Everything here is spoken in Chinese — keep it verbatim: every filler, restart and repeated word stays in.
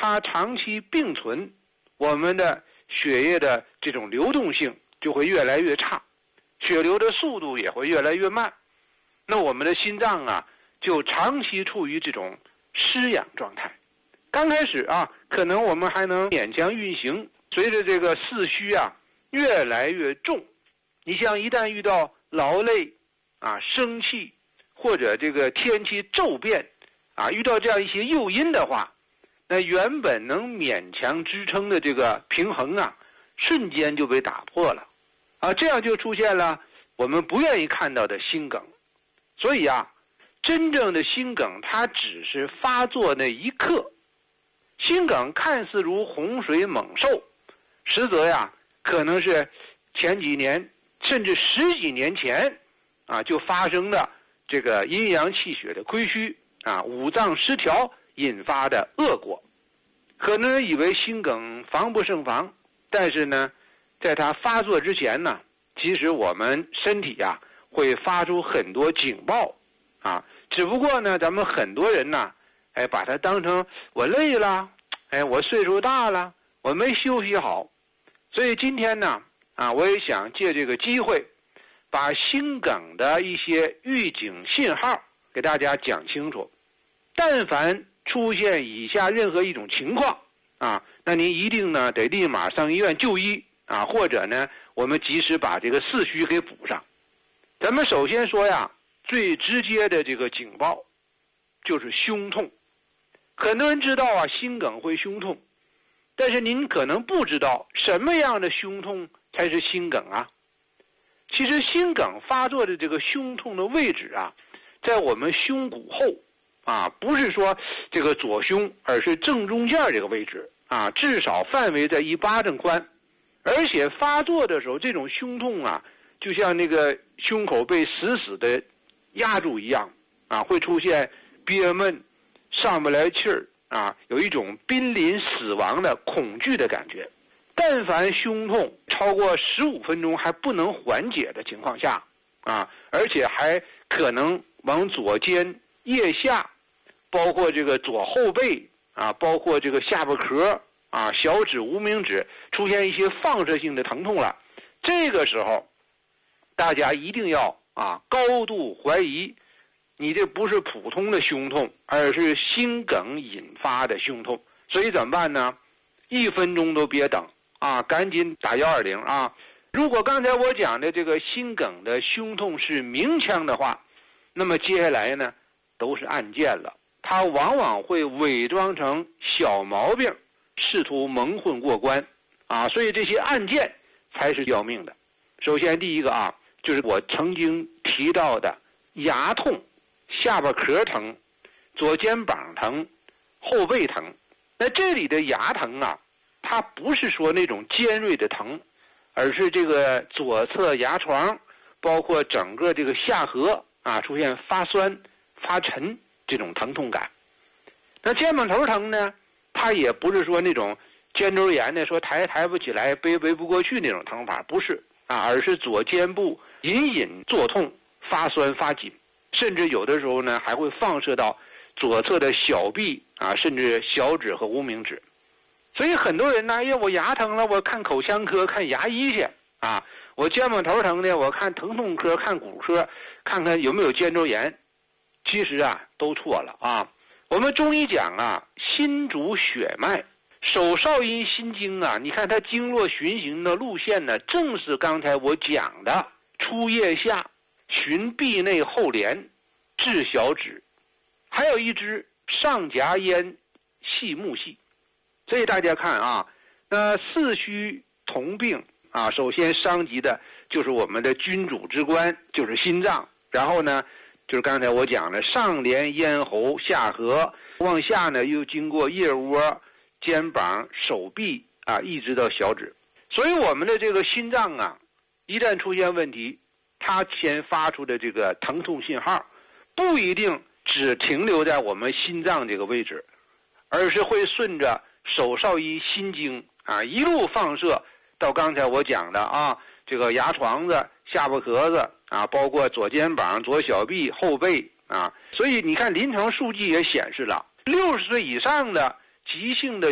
它长期并存，我们的血液的这种流动性就会越来越差，血流的速度也会越来越慢，那我们的心脏啊就长期处于这种失氧状态。刚开始啊，可能我们还能勉强运行，随着这个四虚啊越来越重，你像一旦遇到劳累啊、生气或者这个天气骤变啊，遇到这样一些诱因的话，那原本能勉强支撑的这个平衡啊，瞬间就被打破了啊，这样就出现了我们不愿意看到的心梗。所以啊，真正的心梗它只是发作那一刻，心梗看似如洪水猛兽，实则呀可能是前几年甚至十几年前啊就发生的这个阴阳气血的亏虚啊，五脏失调引发的恶果。很多人以为心梗防不胜防，但是呢在它发作之前呢，其实我们身体呀、啊、会发出很多警报啊，只不过呢咱们很多人呢哎把它当成我累了，哎我岁数大了，我没休息好。所以今天呢啊我也想借这个机会把心梗的一些预警信号给大家讲清楚。但凡出现以下任何一种情况啊，那您一定呢得立马上医院就医啊，或者呢我们及时把这个四虚给补上。咱们首先说呀，最直接的这个警报就是胸痛。很多人知道啊心梗会胸痛，但是您可能不知道什么样的胸痛才是心梗啊。其实心梗发作的这个胸痛的位置啊，在我们胸骨后啊，不是说这个左胸，而是正中间这个位置啊，至少范围在一巴掌宽。而且发作的时候，这种胸痛啊，就像那个胸口被死死的压住一样啊，会出现憋闷、上不来气儿啊，有一种濒临死亡的恐惧的感觉。但凡胸痛超过十五分钟还不能缓解的情况下啊，而且还可能往左肩、腋下，包括这个左后背啊，包括这个下巴壳啊、小指、无名指出现一些放射性的疼痛了，这个时候大家一定要啊高度怀疑你这不是普通的胸痛，而是心梗引发的胸痛。所以怎么办呢？一分钟都别等啊，赶紧打幺二零啊！如果刚才我讲的这个心梗的胸痛是明腔的话，那么接下来呢都是案件了。它往往会伪装成小毛病，试图蒙混过关啊，所以这些案件才是要命的。首先第一个啊，就是我曾经提到的牙痛、下巴壳疼、左肩膀疼、后背疼。那这里的牙疼啊，它不是说那种尖锐的疼，而是这个左侧牙床，包括整个这个下颌啊出现发酸、发沉这种疼痛感。那肩膀头疼呢，它也不是说那种肩周炎的说抬抬不起来、背背不过去那种疼法，不是啊，而是左肩部隐隐作痛、发酸发紧，甚至有的时候呢还会放射到左侧的小臂啊，甚至小指和无名指。所以很多人呢，哎呀，我牙疼了，我看口腔科、看牙医去啊；我肩膀头疼呢，我看疼痛科、看骨科，看看有没有肩周炎。其实啊，都错了啊。我们中医讲啊，心主血脉，手少阴心经啊，你看它经络循行的路线呢，正是刚才我讲的出腋下、循臂内后连、至小指，还有一支上颊咽、细目细。所以大家看啊，那四虚同病啊，首先伤及的就是我们的君主之官，就是心脏。然后呢，就是刚才我讲的上连咽喉、下颌，往下呢又经过腋窝、肩膀、手臂啊，一直到小指。所以我们的这个心脏啊，一旦出现问题，它先发出的这个疼痛信号，不一定只停留在我们心脏这个位置，而是会顺着手少阴心经啊，一路放射到刚才我讲的啊，这个牙床子、下巴壳子啊，包括左肩膀、左小臂、后背啊。所以你看临床数据也显示了，六十岁以上的急性的